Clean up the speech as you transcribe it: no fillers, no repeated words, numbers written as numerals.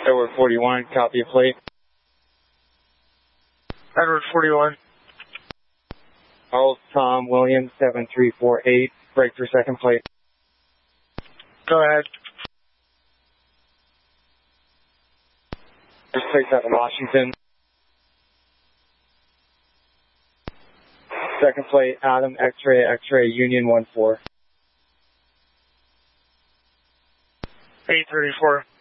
Edward 41, copy a plate. Edward 41. Charles Tom Williams 7348, break for second plate. Go ahead. First plate out of Washington. Second plate, Adam X-ray Union 14. 834.